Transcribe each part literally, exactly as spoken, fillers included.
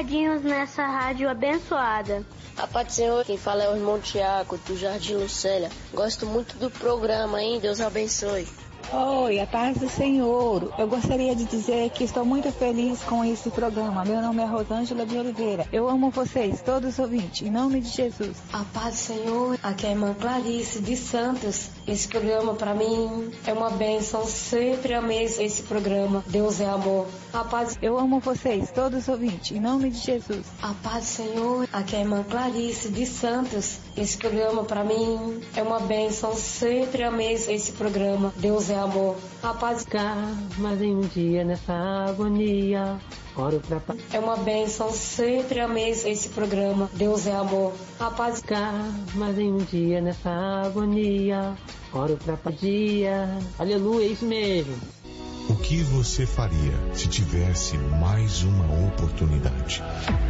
ligadinhos nessa rádio abençoada. A paz do Senhor, quem fala é o irmão Tiago, do Jardim Lucélia. Gosto muito do programa, hein? Deus abençoe. Oi, a paz do Senhor. Eu gostaria de dizer que estou muito feliz com esse programa. Meu nome é Rosângela de Oliveira. Eu amo vocês, todos os ouvintes, em nome de Jesus. A paz do Senhor. Aqui é a irmã Clarice de Santos. Esse programa para mim é uma bênção. Sempre amei esse programa. Deus é amor. A paz. Eu amo vocês, todos os ouvintes, em nome de Jesus. A paz do Senhor. Aqui é a irmã Clarice de Santos. Esse programa para mim é uma bênção. Sempre amei esse programa. Deus é amor. A paz. Mas em um dia nessa agonia, oro pra paz. É uma bênção. Sempre amei esse programa. Deus é amor. A paz. Mas em um dia nessa agonia, oro pra paz. Dia. Aleluia, é isso mesmo. O que você faria se tivesse mais uma oportunidade?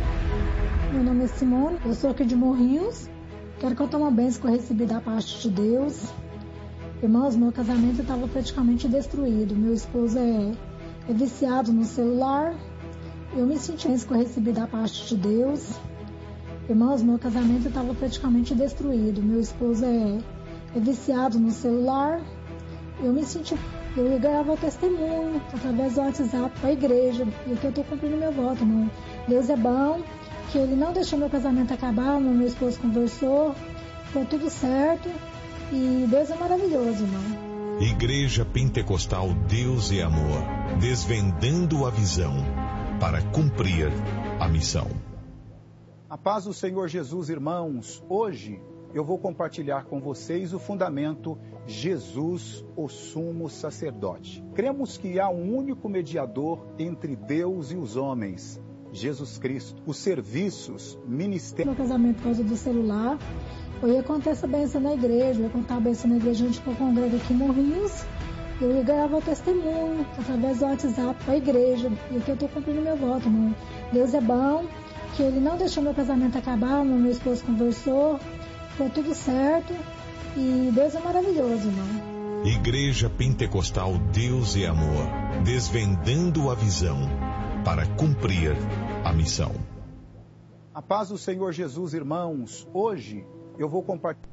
Meu nome é Simone, eu sou aqui de Morrinhos. Quero contar uma bênção que eu recebi da parte de Deus. Irmãos, meu casamento estava praticamente destruído. Meu esposo é, é viciado no celular. Eu me senti bênção que eu recebi da parte de Deus. Irmãos, meu casamento estava praticamente destruído. Meu esposo é, é viciado no celular. Eu me senti... Eu gravava testemunho através do WhatsApp para a igreja. E aqui eu estou cumprindo meu voto, irmão. Deus é bom, que Ele não deixou meu casamento acabar. Meu esposo conversou, ficou tudo certo. E Deus é maravilhoso, irmão. Igreja Pentecostal Deus é Amor, desvendando a visão para cumprir a missão. A paz do Senhor Jesus, irmãos. Hoje eu vou compartilhar com vocês o fundamento Jesus, o sumo sacerdote. Cremos que há um único mediador entre Deus e os homens, Jesus Cristo. Os serviços, ministérios... Meu casamento por causa do celular, eu ia contar essa bênção na igreja, eu ia contar a bênção na igreja, a gente congrega aqui em Morrinhos, eu ia gravar o testemunho através do WhatsApp para a igreja, e aqui eu estou cumprindo meu voto, irmão. Deus é bom, que Ele não deixou meu casamento acabar, meu esposo conversou, ficou tudo certo, e Deus é maravilhoso, irmão. Igreja Pentecostal Deus é Amor, desvendando a visão para cumprir a missão. A paz do Senhor Jesus, irmãos. Hoje eu vou compartilhar